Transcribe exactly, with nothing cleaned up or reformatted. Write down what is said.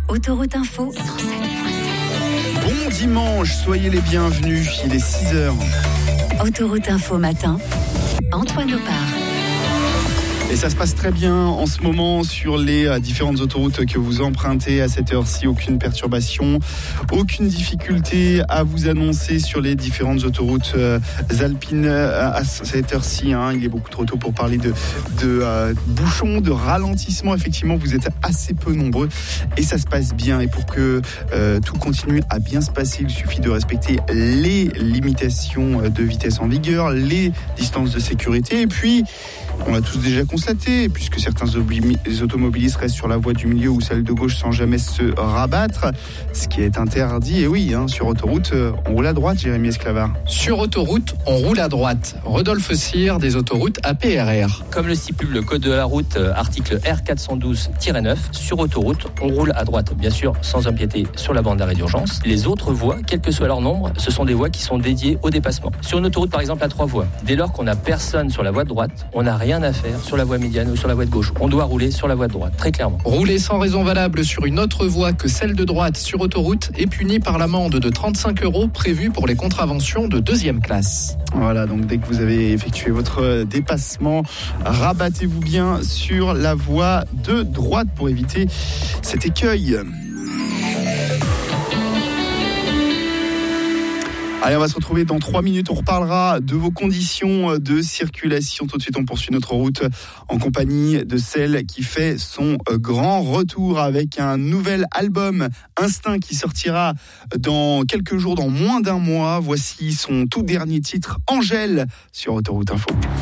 Autoroute Info cent sept point sept. Bon dimanche, soyez les bienvenus, il est six heures. Autoroute Info matin, Antoine Opar. Et ça se passe très bien en ce moment sur les euh, différentes autoroutes que vous empruntez à cette heure-ci. Aucune perturbation, aucune difficulté à vous annoncer sur les différentes autoroutes euh, alpines euh, à cette heure-ci. Hein. Il est beaucoup trop tôt pour parler de, de euh, bouchons, de ralentissement. Effectivement, vous êtes assez peu nombreux et ça se passe bien. Et pour que euh, tout continue à bien se passer, il suffit de respecter les limitations de vitesse en vigueur, les distances de sécurité. Et puis, on l'a tous déjà constaté, puisque certains obli- automobilistes restent sur la voie du milieu ou celle de gauche sans jamais se rabattre, ce qui est interdit. Et oui, hein, sur autoroute, on roule à droite, Jérémy Esclavard. Sur autoroute, on roule à droite. Rodolphe Cyr, des autoroutes A P R R. Comme le stipule le code de la route, euh, article R quatre cent douze tiret neuf, sur autoroute, on roule à droite, bien sûr, sans empiéter sur la bande d'arrêt d'urgence. Les autres voies, quel que soit leur nombre, ce sont des voies qui sont dédiées au dépassement. Sur une autoroute, par exemple, à trois voies, dès lors qu'on n'a personne sur la voie de droite, on n'a rien à faire sur la voie médiane ou sur la voie de gauche. On doit rouler sur la voie de droite, très clairement. Rouler sans raison valable sur une autre voie que celle de droite sur autoroute est puni par l'amende de trente-cinq euros prévue pour les contraventions de deuxième classe. Voilà, donc dès que vous avez effectué votre dépassement, rabattez-vous bien sur la voie de droite pour éviter cet écueil. Allez, on va se retrouver dans trois minutes. On reparlera de vos conditions de circulation. Tout de suite, on poursuit notre route en compagnie de celle qui fait son grand retour avec un nouvel album, Instinct, qui sortira dans quelques jours, dans moins d'un mois. Voici son tout dernier titre, Angèle, sur Autoroute Info.